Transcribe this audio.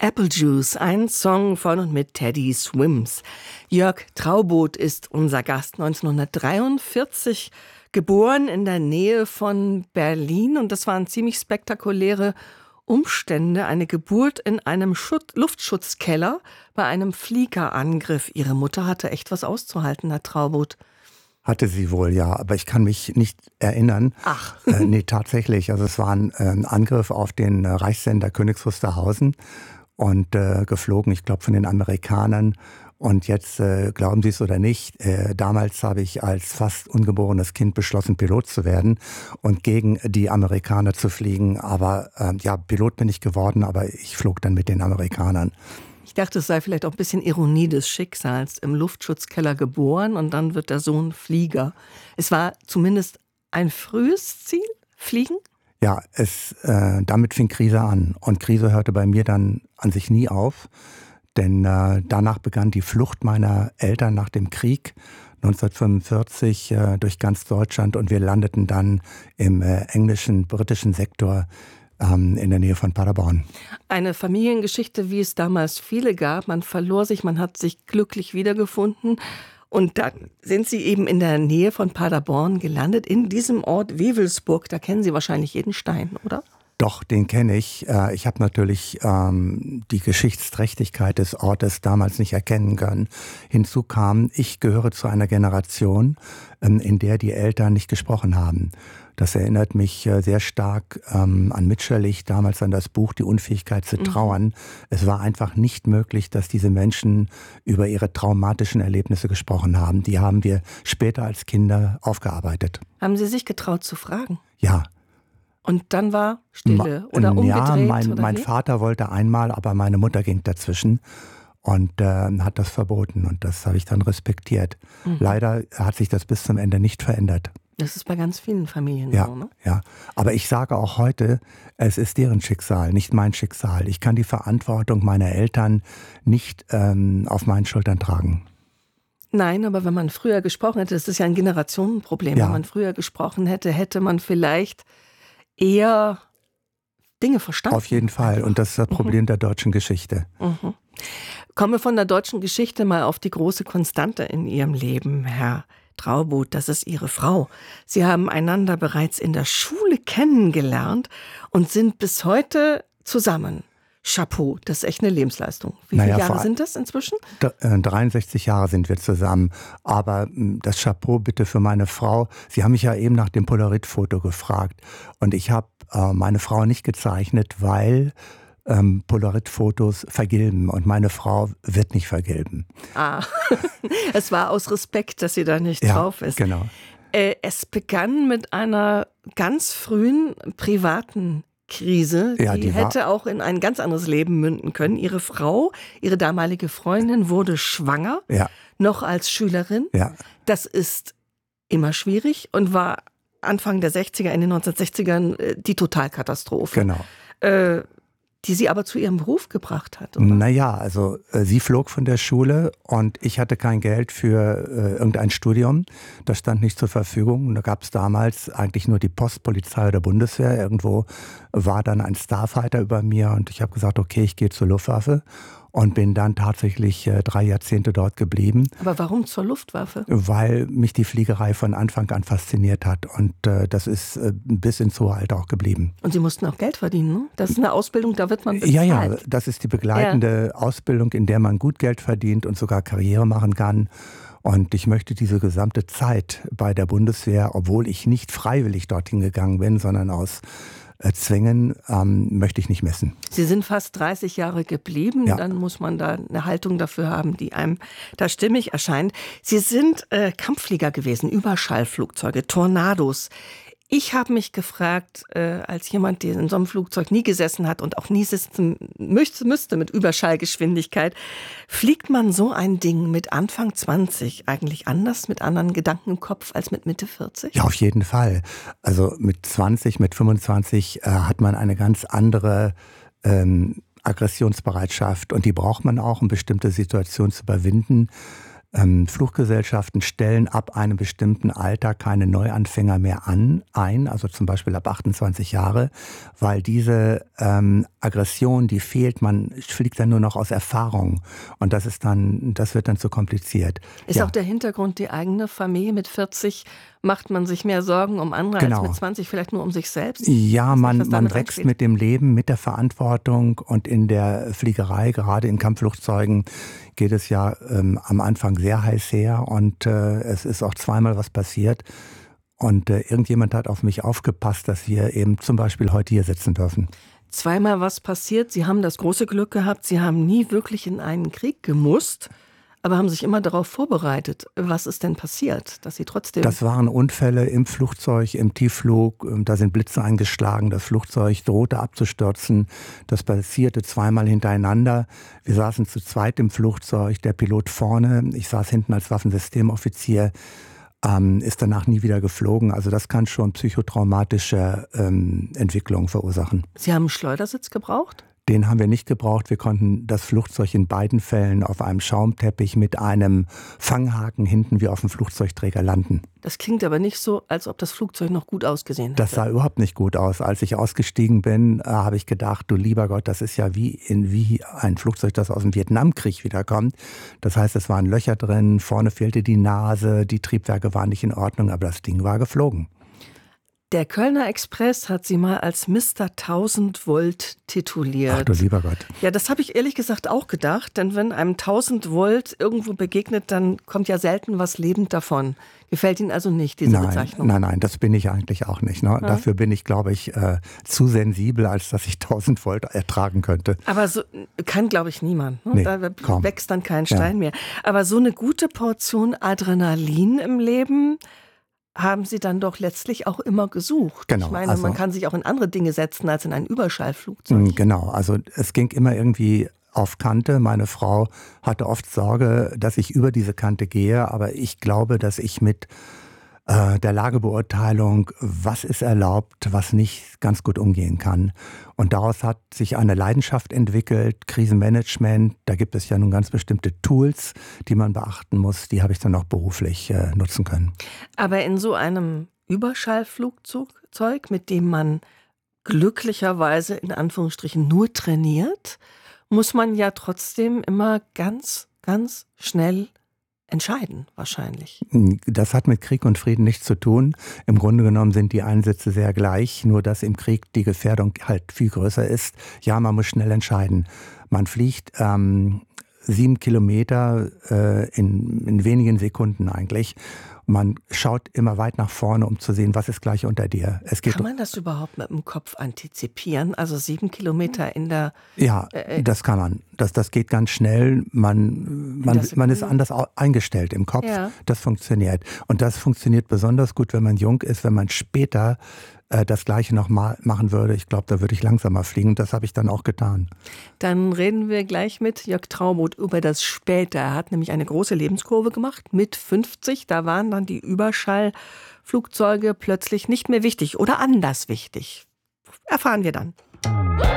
Apple Juice, ein Song von und mit Teddy Swims. Jörg Traubot ist unser Gast, 1943 geboren in der Nähe von Berlin. Und das waren ziemlich spektakuläre Umstände. Eine Geburt in einem Luftschutzkeller bei einem Fliegerangriff. Ihre Mutter hatte echt was auszuhalten, Herr Traubot. Hatte sie wohl, ja, aber ich kann mich nicht erinnern. Ach. Nee, tatsächlich. Also es war ein Angriff auf den Reichssender Königs Wusterhausen und geflogen, ich glaube, von den Amerikanern. Und jetzt, glauben Sie es oder nicht, damals habe ich als fast ungeborenes Kind beschlossen, Pilot zu werden und gegen die Amerikaner zu fliegen. Aber ja, Pilot bin ich geworden, aber ich flog dann mit den Amerikanern. Ich dachte, es sei vielleicht auch ein bisschen Ironie des Schicksals. Im Luftschutzkeller geboren und dann wird der Sohn Flieger. Es war zumindest ein frühes Ziel, Fliegen? Ja, damit fing Krise an. Und Krise hörte bei mir dann an sich nie auf. Denn danach begann die Flucht meiner Eltern nach dem Krieg 1945 durch ganz Deutschland. Und wir landeten dann im englischen, britischen Sektor in der Nähe von Paderborn. Eine Familiengeschichte, wie es damals viele gab. Man verlor sich, man hat sich glücklich wiedergefunden. Und dann sind Sie eben in der Nähe von Paderborn gelandet, in diesem Ort Wewelsburg. Da kennen Sie wahrscheinlich jeden Stein, oder? Doch, den kenne ich. Ich habe natürlich die Geschichtsträchtigkeit des Ortes damals nicht erkennen können. Hinzu kam, ich gehöre zu einer Generation, in der die Eltern nicht gesprochen haben. Das erinnert mich sehr stark an Mitscherlich, damals an das Buch Die Unfähigkeit zu trauern. Es war einfach nicht möglich, dass diese Menschen über ihre traumatischen Erlebnisse gesprochen haben. Die haben wir später als Kinder aufgearbeitet. Haben Sie sich getraut zu fragen? Ja. Und dann war Stille oder umgedreht? Ja, mein Vater wollte einmal, aber meine Mutter ging dazwischen und hat das verboten. Und das habe ich dann respektiert. Leider hat sich das bis zum Ende nicht verändert. Das ist bei ganz vielen Familien ja, so, ne? Ja, aber ich sage auch heute, es ist deren Schicksal, nicht mein Schicksal. Ich kann die Verantwortung meiner Eltern nicht auf meinen Schultern tragen. Nein, aber wenn man früher gesprochen hätte, das ist ja ein Generationenproblem, ja. Wenn man früher gesprochen hätte, hätte man vielleicht eher Dinge verstanden. Auf jeden Fall. Und das ist das Problem der deutschen Geschichte. Kommen wir von der deutschen Geschichte mal auf die große Konstante in Ihrem Leben, Herr Traubot. Das ist Ihre Frau. Sie haben einander bereits in der Schule kennengelernt und sind bis heute zusammen. Chapeau, das ist echt eine Lebensleistung. Wie viele Jahre sind das inzwischen? 63 Jahre sind wir zusammen. Aber das Chapeau bitte für meine Frau. Sie haben mich ja eben nach dem Polaroid-Foto gefragt. Und ich habe meine Frau nicht gezeichnet, weil Polaroid-Fotos vergilben. Und meine Frau wird nicht vergilben. Es war aus Respekt, dass sie da nicht drauf ist. Genau. Es begann mit einer ganz frühen privaten Krise, die hätte auch in ein ganz anderes Leben münden können. Ihre Frau, Ihre damalige Freundin, wurde schwanger, noch als Schülerin. Ja. Das ist immer schwierig und war Anfang der 60er, in den 1960ern die Totalkatastrophe. Genau. Die sie aber zu ihrem Beruf gebracht hat, oder? Naja, also sie flog von der Schule und ich hatte kein Geld für irgendein Studium. Das stand nicht zur Verfügung. Und da gab es damals eigentlich nur die Postpolizei oder Bundeswehr. Irgendwo war dann ein Starfighter über mir und ich habe gesagt, okay, ich gehe zur Luftwaffe. Und bin dann tatsächlich 3 Jahrzehnte dort geblieben. Aber warum zur Luftwaffe? Weil mich die Fliegerei von Anfang an fasziniert hat. Und das ist bis ins hohe Alter auch geblieben. Und Sie mussten auch Geld verdienen, ne? Das ist eine Ausbildung, da wird man bezahlt. Ja, das ist die begleitende Ausbildung, in der man gut Geld verdient und sogar Karriere machen kann. Und ich möchte diese gesamte Zeit bei der Bundeswehr, obwohl ich nicht freiwillig dorthin gegangen bin, sondern aus Zwängen, möchte ich nicht missen. Sie sind fast 30 Jahre geblieben, dann muss man da eine Haltung dafür haben, die einem da stimmig erscheint. Sie sind Kampfflieger gewesen, Überschallflugzeuge, Tornados. Ich habe mich gefragt, als jemand, der in so einem Flugzeug nie gesessen hat und auch nie sitzen müsste mit Überschallgeschwindigkeit, fliegt man so ein Ding mit Anfang 20 eigentlich anders, mit anderen Gedanken im Kopf als mit Mitte 40? Ja, auf jeden Fall. Also mit 20, mit 25 hat man eine ganz andere Aggressionsbereitschaft und die braucht man auch, um bestimmte Situationen zu überwinden. Fluggesellschaften stellen ab einem bestimmten Alter keine Neuanfänger mehr ein, also zum Beispiel ab 28 Jahre, weil diese Aggression, die fehlt, man fliegt dann nur noch aus Erfahrung und das wird dann zu kompliziert. Ist auch der Hintergrund die eigene Familie? Mit 40 macht man sich mehr Sorgen um andere als mit 20 vielleicht nur um sich selbst? Ja, man wächst mit dem Leben, mit der Verantwortung und in der Fliegerei, gerade in Kampfflugzeugen, geht es ja am Anfang sehr heiß her und es ist auch zweimal was passiert. Und irgendjemand hat auf mich aufgepasst, dass wir eben zum Beispiel heute hier sitzen dürfen. Zweimal was passiert. Sie haben das große Glück gehabt, Sie haben nie wirklich in einen Krieg gemusst, aber haben sich immer darauf vorbereitet. Was ist denn passiert, dass Sie trotzdem... Das waren Unfälle im Flugzeug, im Tiefflug. Da sind Blitze eingeschlagen, das Flugzeug drohte abzustürzen. Das passierte zweimal hintereinander. Wir saßen zu zweit im Flugzeug, der Pilot vorne. Ich saß hinten als Waffensystemoffizier, ist danach nie wieder geflogen. Also das kann schon psychotraumatische Entwicklungen verursachen. Sie haben einen Schleudersitz gebraucht? Den haben wir nicht gebraucht. Wir konnten das Flugzeug in beiden Fällen auf einem Schaumteppich mit einem Fanghaken hinten wie auf dem Flugzeugträger landen. Das klingt aber nicht so, als ob das Flugzeug noch gut ausgesehen hätte. Das sah überhaupt nicht gut aus. Als ich ausgestiegen bin, habe ich gedacht, du lieber Gott, das ist ja wie ein Flugzeug, das aus dem Vietnamkrieg wiederkommt. Das heißt, es waren Löcher drin, vorne fehlte die Nase, die Triebwerke waren nicht in Ordnung, aber das Ding war geflogen. Der Kölner Express hat Sie mal als Mr. 1000 Volt tituliert. Ach du lieber Gott. Ja, das habe ich ehrlich gesagt auch gedacht, denn wenn einem 1000 Volt irgendwo begegnet, dann kommt ja selten was lebend davon. Gefällt Ihnen also nicht, diese Bezeichnung? Nein, das bin ich eigentlich auch nicht. Ne? Ja. Dafür bin ich, glaube ich, zu sensibel, als dass ich 1000 Volt ertragen könnte. Aber so kann, glaube ich, niemand. Ne? Nee, da kaum. Wächst dann kein Stein mehr. Aber so eine gute Portion Adrenalin im Leben haben Sie dann doch letztlich auch immer gesucht. Genau, ich meine, man kann sich auch in andere Dinge setzen als in ein Überschallflugzeug. Genau, also es ging immer irgendwie auf Kante. Meine Frau hatte oft Sorge, dass ich über diese Kante gehe, aber ich glaube, dass ich mit der Lagebeurteilung, was ist erlaubt, was nicht, ganz gut umgehen kann. Und daraus hat sich eine Leidenschaft entwickelt, Krisenmanagement. Da gibt es ja nun ganz bestimmte Tools, die man beachten muss. Die habe ich dann auch beruflich nutzen können. Aber in so einem Überschallflugzeug, mit dem man glücklicherweise in Anführungsstrichen nur trainiert, muss man ja trotzdem immer ganz, ganz schnell entscheiden, wahrscheinlich. Das hat mit Krieg und Frieden nichts zu tun. Im Grunde genommen sind die Einsätze sehr gleich, nur dass im Krieg die Gefährdung halt viel größer ist. Ja, man muss schnell entscheiden. Man fliegt 7 Kilometer in wenigen Sekunden eigentlich. Man schaut immer weit nach vorne, um zu sehen, was ist gleich unter dir. Kann man das überhaupt mit dem Kopf antizipieren? Also 7 Kilometer in der... Ja, das kann man. Das geht ganz schnell. Man ist anders eingestellt im Kopf. Ja. Das funktioniert. Und das funktioniert besonders gut, wenn man jung ist, wenn man später das Gleiche noch mal machen würde. Ich glaube, da würde ich langsamer fliegen. Das habe ich dann auch getan. Dann reden wir gleich mit Jörg Traumuth über das Später. Er hat nämlich eine große Lebenskurve gemacht mit 50. Da waren dann die Überschallflugzeuge plötzlich nicht mehr wichtig oder anders wichtig. Erfahren wir dann.